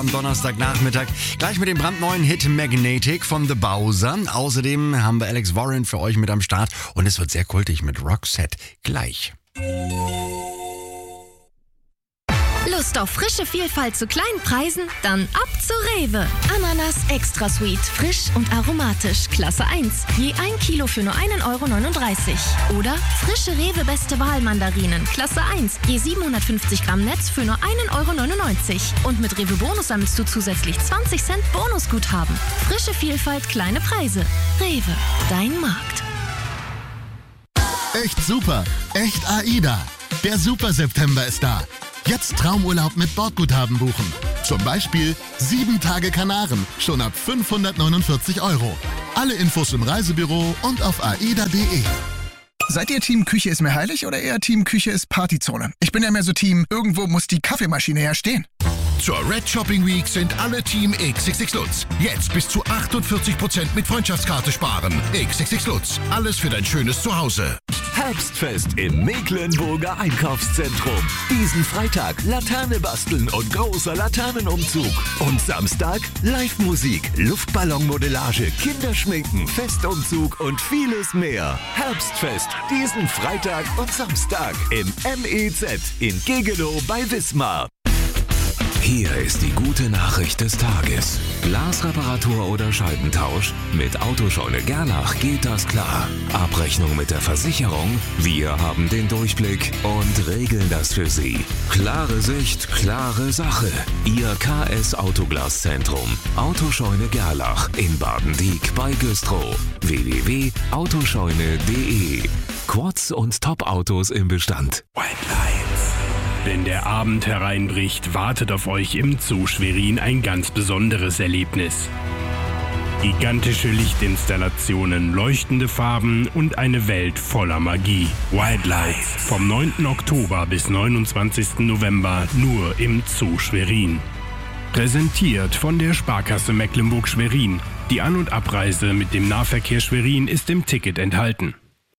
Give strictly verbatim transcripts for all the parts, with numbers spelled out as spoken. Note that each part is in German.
Am Donnerstagnachmittag gleich mit dem brandneuen Hit Magnetic von The Bowser. Außerdem haben wir Alex Warren für euch mit am Start und es wird sehr kultig mit Roxette gleich. Lust auf frische Vielfalt zu kleinen Preisen? Dann ab zu Rewe. Ananas Extra Sweet, frisch und aromatisch, Klasse eins. Je ein Kilo für nur ein Euro neununddreißig. Oder frische Rewe Beste Wahl Mandarinen, Klasse eins. Je siebenhundertfünfzig Gramm Netz für nur ein Euro neunundneunzig. Und mit Rewe Bonus sammelst du zusätzlich zwanzig Cent Bonusguthaben. Frische Vielfalt, kleine Preise. Rewe, dein Markt. Echt super, echt AIDA. Der Super September ist da. Jetzt Traumurlaub mit Bordguthaben buchen. Zum Beispiel sieben Tage Kanaren, schon ab fünfhundertneunundvierzig Euro. Alle Infos im Reisebüro und auf aida punkt de. Seid ihr Team Küche ist mir heilig oder eher Team Küche ist Partyzone? Ich bin ja mehr so Team, irgendwo muss die Kaffeemaschine ja stehen. Zur Red Shopping Week sind alle Team X X X Lutz. Jetzt bis zu achtundvierzig Prozent mit Freundschaftskarte sparen. X X X Lutz. Alles für dein schönes Zuhause. Herbstfest im Mecklenburger Einkaufszentrum. Diesen Freitag Laterne basteln und großer Laternenumzug. Und Samstag Live-Musik, Luftballonmodellage, Kinderschminken, Festumzug und vieles mehr. Herbstfest diesen Freitag und Samstag im M E Z in Gegelow bei Wismar. Hier ist die gute Nachricht des Tages. Glasreparatur oder Scheibentausch? Mit Autoscheune Gerlach geht das klar. Abrechnung mit der Versicherung? Wir haben den Durchblick und regeln das für Sie. Klare Sicht, klare Sache. Ihr K S Autoglaszentrum. Autoscheune Gerlach in Baden-Dieck bei Güstrow. w w w punkt autoscheune punkt de. Quads und Top-Autos im Bestand. White Lights. Wenn der Abend hereinbricht, wartet auf euch im Zoo Schwerin ein ganz besonderes Erlebnis. Gigantische Lichtinstallationen, leuchtende Farben und eine Welt voller Magie. Wild Lights vom neunten Oktober bis neunundzwanzigsten November nur im Zoo Schwerin. Präsentiert von der Sparkasse Mecklenburg-Schwerin. Die An- und Abreise mit dem Nahverkehr Schwerin ist im Ticket enthalten.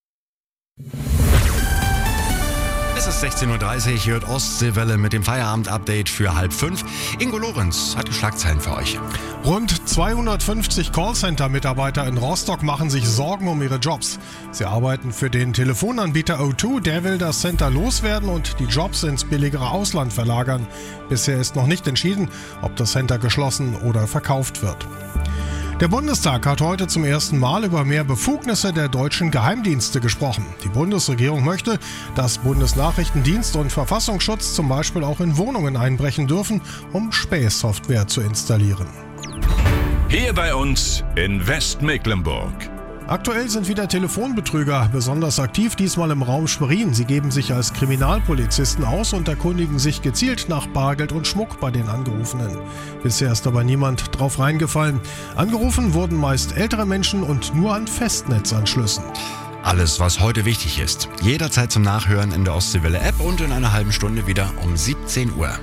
Es ist sechzehn Uhr dreißig, hört Ostseewelle mit dem Feierabend-Update für halb fünf. Ingo Lorenz hat die Schlagzeilen für euch. Rund zweihundertfünfzig Callcenter-Mitarbeiter in Rostock machen sich Sorgen um ihre Jobs. Sie arbeiten für den Telefonanbieter O zwei, der will das Center loswerden und die Jobs ins billigere Ausland verlagern. Bisher ist noch nicht entschieden, ob das Center geschlossen oder verkauft wird. Der Bundestag hat heute zum ersten Mal über mehr Befugnisse der deutschen Geheimdienste gesprochen. Die Bundesregierung möchte, dass Bundesnachrichtendienst und Verfassungsschutz zum Beispiel auch in Wohnungen einbrechen dürfen, um Spähsoftware zu installieren. Hier bei uns in Westmecklenburg. Aktuell sind wieder Telefonbetrüger besonders aktiv, diesmal im Raum Schwerin. Sie geben sich als Kriminalpolizisten aus und erkundigen sich gezielt nach Bargeld und Schmuck bei den Angerufenen. Bisher ist aber niemand drauf reingefallen. Angerufen wurden meist ältere Menschen und nur an Festnetzanschlüssen. Alles, was heute wichtig ist. Jederzeit zum Nachhören in der Ostseewelle-App und in einer halben Stunde wieder um siebzehn Uhr.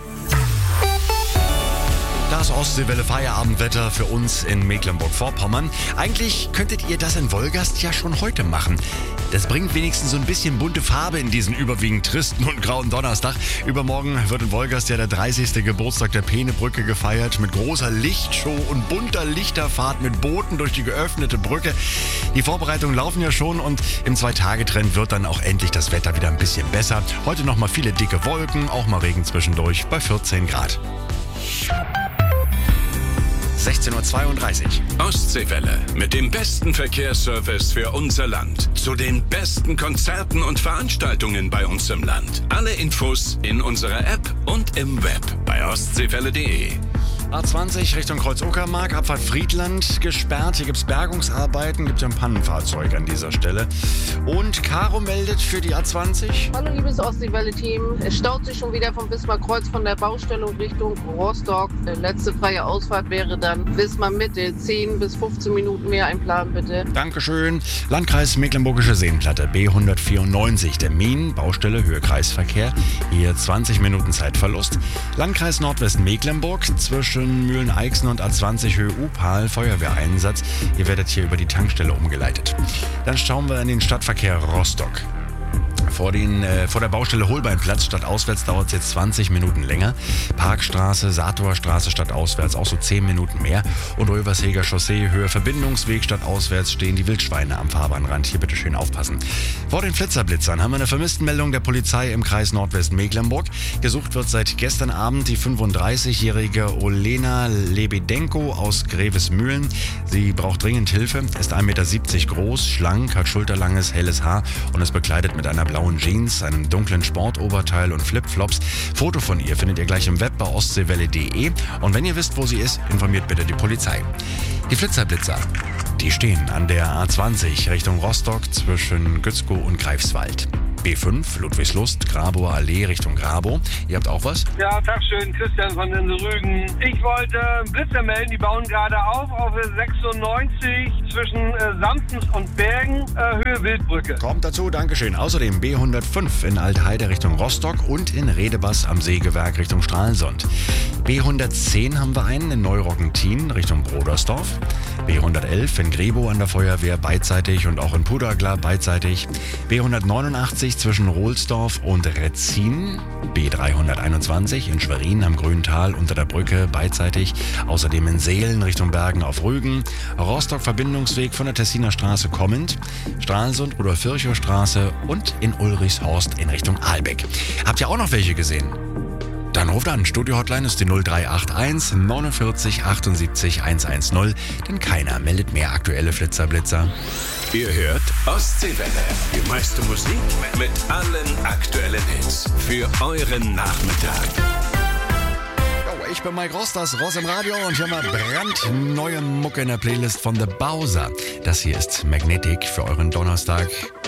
Das Ostseewelle Feierabendwetter für uns in Mecklenburg-Vorpommern. Eigentlich könntet ihr das in Wolgast ja schon heute machen. Das bringt wenigstens so ein bisschen bunte Farbe in diesen überwiegend tristen und grauen Donnerstag. Übermorgen wird in Wolgast ja der dreißigste Geburtstag der Peenebrücke gefeiert mit großer Lichtshow und bunter Lichterfahrt mit Booten durch die geöffnete Brücke. Die Vorbereitungen laufen ja schon und im Zwei-Tage-Trend wird dann auch endlich das Wetter wieder ein bisschen besser. Heute noch mal viele dicke Wolken, auch mal Regen zwischendurch bei vierzehn Grad. sechzehn Uhr zweiunddreißig. Ostseewelle mit dem besten Verkehrsservice für unser Land. Zu den besten Konzerten und Veranstaltungen bei uns im Land. Alle Infos in unserer App und im Web bei ostseewelle punkt de. A zwanzig Richtung Kreuz-Uckermark, Abfahrt Friedland gesperrt. Hier gibt es Bergungsarbeiten, gibt ja ein Pannenfahrzeug an dieser Stelle. Und Caro meldet für die A zwanzig. Hallo liebes Ostseewelle-Team. Es staut sich schon wieder vom Wismar-Kreuz von der Baustelle Richtung Rostock. Die letzte freie Ausfahrt wäre dann Wismar-Mitte. zehn bis fünfzehn Minuten mehr einplanen bitte. Dankeschön. Landkreis Mecklenburgische Seenplatte, B hundertvierundneunzig. Der Mien, Baustelle, Höhe Kreisverkehr. Hier zwanzig Minuten Zeitverlust. Landkreis Nordwestmecklenburg zwischen Mühlen-Eichsen und A zwanzig Höhe Upal, Feuerwehreinsatz. Ihr werdet hier über die Tankstelle umgeleitet. Dann schauen wir in den Stadtverkehr Rostock. Vor, den, äh, vor der Baustelle Holbeinplatz statt auswärts dauert es jetzt zwanzig Minuten länger. Parkstraße, Satorstraße statt auswärts auch so zehn Minuten mehr. Und Ulversheger Chaussee, Höhe Verbindungsweg statt auswärts stehen die Wildschweine am Fahrbahnrand. Hier bitte schön aufpassen. Vor den Flitzerblitzern haben wir eine Vermisstenmeldung der Polizei im Kreis Nordwestmecklenburg. Gesucht wird seit gestern Abend die fünfunddreißigjährige Olena Lebedenko aus Grevesmühlen. Sie braucht dringend Hilfe, ist ein Meter siebzig groß, schlank, hat schulterlanges, helles Haar und ist bekleidet mit einer blauen Jeans, einem dunklen Sportoberteil und Flipflops. Foto von ihr findet ihr gleich im Web bei ostseewelle punkt de und wenn ihr wisst, wo sie ist, informiert bitte die Polizei. Die Flitzerblitzer, die stehen an der A zwanzig Richtung Rostock zwischen Gützkow und Greifswald. B fünf, Ludwigslust, Grabower Allee Richtung Grabow. Ihr habt auch was? Ja, Tag schön, Christian von den Rügen. Ich wollte Blitzer melden, die bauen gerade auf auf der sechsundneunzig zwischen äh, Samtens und Bergen, äh, Höhe Wildbrücke. Kommt dazu, Dankeschön. Außerdem B hundertfünf in Altheide Richtung Rostock und in Redebass am Sägewerk Richtung Stralsund. B hundertzehn haben wir einen in Neuroggentin Richtung Brodersdorf. B hundertelf in Grebow an der Feuerwehr beidseitig und auch in Pudergla beidseitig. B hundertneunundachtzig zwischen Rohlsdorf und Retzin. B dreihunderteinundzwanzig in Schwerin am Grüntal unter der Brücke beidseitig. Außerdem in Seelen Richtung Bergen auf Rügen. Rostock Verbindungsweg von der Tessiner Straße kommend. Stralsund Rudolf-Virchow-Straße und in Ulrichshorst in Richtung Ahlbeck. Habt ihr auch noch welche gesehen? Dann ruft an. Studio-Hotline ist die null drei acht eins neunundvierzig achtundsiebzig hundertzehn, denn keiner meldet mehr aktuelle Flitzerblitzer. Ihr hört Ostseewelle. Die meiste Musik mit allen aktuellen Hits für euren Nachmittag. Jo, ich bin Mike Ross, das Ross im Radio und hier mal brandneue Mucke in der Playlist von The Bowser. Das hier ist Magnetic für euren Donnerstag.